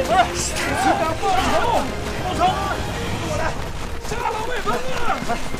哎，谁敢报仇？报仇！跟我来！杀了魏文啊！